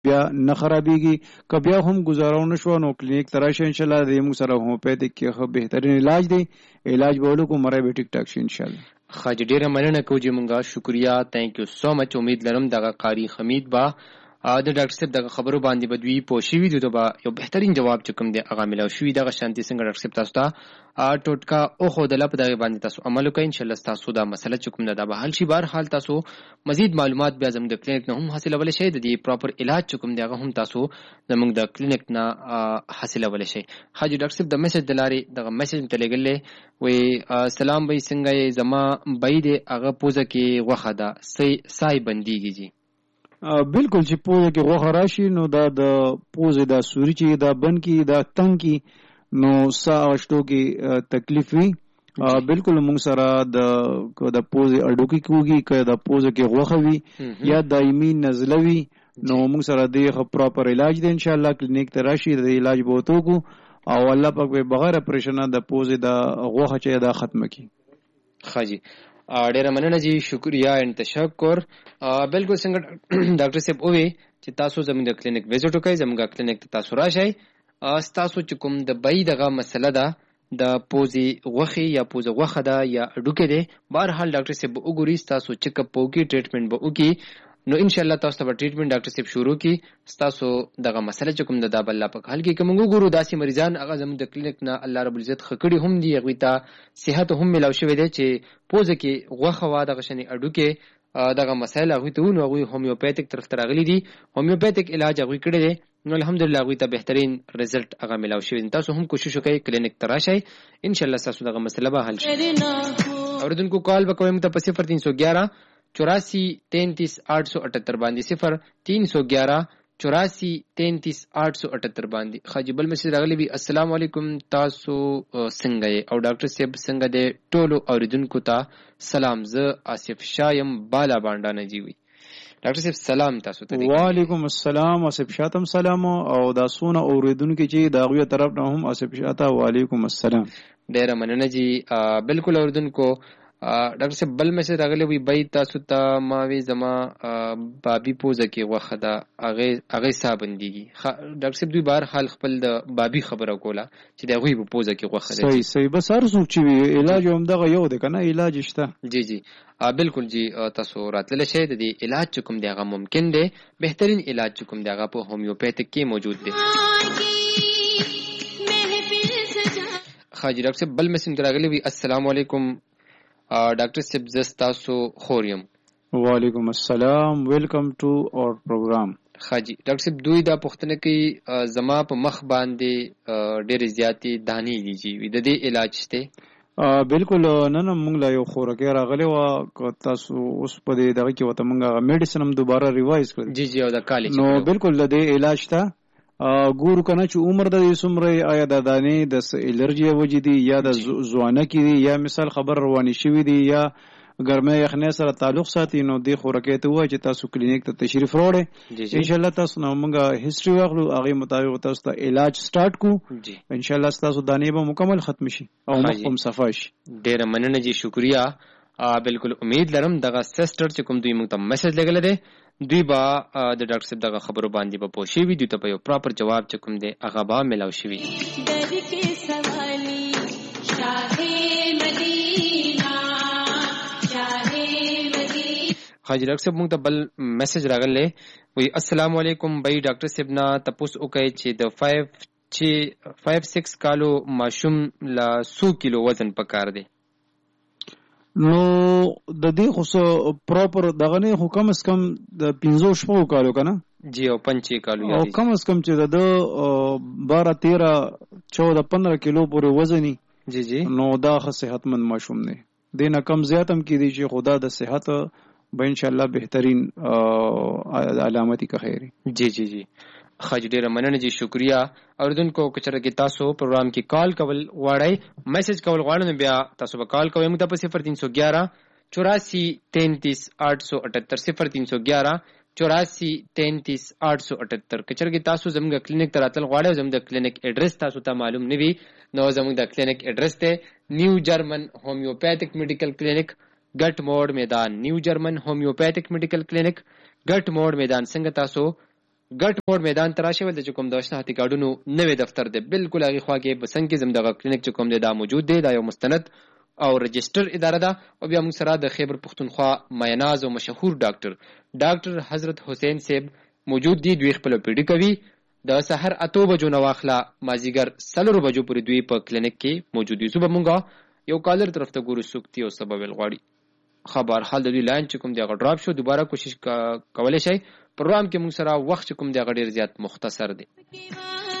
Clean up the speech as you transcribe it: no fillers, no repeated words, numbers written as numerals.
بیا نه خرابېږي. که بیا هم ګزاره ونه شوه نو کلینیک ته راشه انشاءالله. د موږ سره هومیوپیتیک کې ښه بهترین علاج دی، علاج به ولکو مری به ټیک ټاک شي انشاءالله. خاجي ډیره مننه کوم چې مونږه شکریا، تhank you so much. امید لرم دغه قاری حمید با د ډاکټر صاحب دغه خبرو باندې بدوی پوښیوي د به یو بهترین جواب چې کوم دی هغه ملو شوی دغه شانتي څنګه ډاکټر صاحب تاسو ته ټوټکا او خو د لپ دغه باندې تاسو عمل وکړئ ان شاء الله تاسو دا مسله چې کوم ده به حل شي. بهر حال تاسو مزید معلومات بیا زموږ د کلینیک نه هم حاصلول شي، د دې پراپر علاج چې کوم دی هغه هم تاسو زموږ د کلینیک نه حاصلول شي. حاجی ډاکټر صاحب د میسج دلاري دغه میسج تلګلې وي سلام بھائی څنګه زما بای دی هغه پوزه کې غوخه ده سای بنديږي جی. بالکل چې پوزه کې غوخه راشي نو دا د پوزه دا سوري چې دا بند کی دا تنگ کی نو سا اوشتو کې تکلیف وي. بالکل موږ سره د پوزه اډوکی کوږي که د پوزه کې غوخه وي یا دایمي نزله وي نو موږ سره د پراپر علاج دی ان شاء الله. کلینیک ته راشي د علاج به وتو کو او الله پاک به بغیر اپریشن د پوزه د غوخه چې دا ختم کی. خاجي ډیره مننه جی، شکریا ان تشکر. بالکل څنګه ډاکټر صاحب اووي چې تاسو زموږ د کلینیک وزټ وکړئ، زموږ کلینیک ته تاسو راشئ. تاسو چې کوم د بای دغه مسله ده د پوزي غوخي یا پوزه غوخه ده یا اډوکه ده، بهر حال ډاکټر صاحب وګوري، تاسو چیک اپ وکړي، ټریټمنټ به وکړي نو ان شاء الله تاسو ته ټریټمنټ ډاکټر صاحب شروع کی. تاسو دغه مسله چې کوم د الله په حل کې کوم ګورو داسې مریضان هغه زموږ د کلینیک نه الله رب العزت خکړي هم دي، هغه ته صحت هم ملاو شوی دی چې پوزه کې غوخه وا دغه شنی اډوکه دغه مسایل هغه ته نو هغه هومیوپیتیک طرف ته راغلي دي، هومیوپیتیک علاج هغه کړی دی نو الحمدلله هغه ته بهترین رزلټ هغه ملاو شوی. تاسو هم کوشش وکړئ کلینیک ته راشئ، ان شاء الله تاسو دغه مسله به حل شي. اوردونکو کال وکوي مت په 0311 84 33 878 باندې 0311 84 33 878 باندې. خاجبل مسجد راغلی وی السلام علیکم، تاسو څنګه او ډاکټر صاحب څنګه دی؟ ټولو اوریدونکو ته سلام، زه آصف شایم بالا باندې نه جیوي. ډاکټر صاحب سلام تاسو ته. وعلیکم السلام، آصف شاتم سلام او دا سونه اوریدونکو چې دا غوی طرف نه هم آصف شاته وعلیکم السلام. ډیر مننه جی. بالکل اوریدونکو ډاکټر صاحب بل میسج راغلی وی بای تاسو ته ما وی زما بابي پوزه کې غوخه ده هغه صابنديږي. ډاکټر صاحب دوی بهر حال خپل د بابي خبره کوله چې د غوی په پوزه کې غوخه ده. صحیح بس هر څوک چې علاج هم دغه یو ده کنه، علاج شته. جی جی بالکل جی. تاسو راتلل شئ د دې علاج کوم دی هغه ممکن دی، بهترین علاج کوم دی هغه په هومیوپیتیک کې موجود دی. خاجي ډاکټر صاحب بل میسج راغلی وی السلام علیکم ډاکټر صاحب زستاسو خوریم. وعلیکم السلام، ویلکم ټو اور پروګرام. خاجي ډاکټر صاحب دوی دا پوښتنه کوي زما په مخ باندې ډېر زیاتې دانی دي جی، د دې علاج شته؟ بالکل نن موږ لا یو خورکه راغلی و تاسو اوس په دې دغه کې وته موږ میډیسن هم دوباره ریوایز کړ. جی جی او د کالج نو بالکل د دې علاج ته ګورو کنه چې عمر د سمره آیا د دانې د الرجی وجدي یا د زوانه کې یا مثال خبر رواني شوی دی یا ګرمه یخنه سره تعلق ساتي نو د خورکه ته وای چې تاسو کلینیک ته تشریف وروړئ. ان شاء الله تاسو نو موږ هیستوري واخلو، هغه مطابق تاسو ته علاج سٹارټ کو. ان شاء الله تاسو دانې به مکمل ختم شي او مخکم صفای شي. ډیر مننه جی، شکریا. بالکل امید لرم دغه سیسټر چې کوم دوی موږ ته میسج لګل دی دوی با د ډاکټر صاحب دغه خبرو باندې به پوښي وي، دوی ته په یو پراپر جواب چې کوم دی هغه به ملاو شي. حاجی ډاکټر صاحب موږ ته بل میسج راغلی وی السلام علیکم بھائی ډاکټر صاحب نه تاسو وکړئ چې د 5-6 کالو ماشوم لا 100 کیلو وزن پکار دی. نو د دې خو پراپر دغه نه خو کم از کم د 15 کالو کنه جی او 5 کالو او کم از کم چې د 12 13 14 15 کیلو پورې وزنی جی جی نو دا خو صحتمند ماشوم نه دینه کم زیات هم کې دی چې خدا د صحت به ان شاء الله بهترین علامتي که خیری. جی جی جی خاجي ډیر مننه جی، شکریا. اوردونکو کچره کې تاسو پروګرام کې کال کول غواړئ، میسج کول غواړئ نو بیا تاسو به کال کوئ موږ ته په 0311 84 33 878 0311 84 33 878. کچره کې تاسو زموږ کلینیک ته راتل غواړئ، زموږ کلینیک ایډریس تاسو ته معلوم نه وي نو زموږ د کلینیک ایډریس ته نیو جرمن هومیوپیتیک میډیکل کلینیک ګټ موډ میدان، نیو جرمن هومیوپیتیک میډیکل کلینیک ګټ موډ میدان. څنګه تاسو ګټ موډ میدان ته راشي ولته چې کوم د شناختی کارډونو نوې دفتر دی بالکل هغه خوا کې بسنګ کې زم دغه کلینیک چې کوم دی دا موجود دی دا یو مستند او رجسٹر اداره ده او بیا موږ سره د خیبر پختونخوا میناز او مشهور ډاکټر حضرت حسین صاحب موجود دي. دوی خپل پیډي کوي د سحر 8 بجو نه واخلا مازیګر 4 بجو پورې دوی په کلینیک کې موجود دي. صبح مونږه یو کالر طرف ته ګورو سوکتی او سبب الغواړي خبر حال د دوی لاین چې کوم دی هغه ډراپ شو. دوباره کوشش کولای شي پروګرام کې موږ سره وخت چې کوم دی هغه ډیر زیات مختصر دی.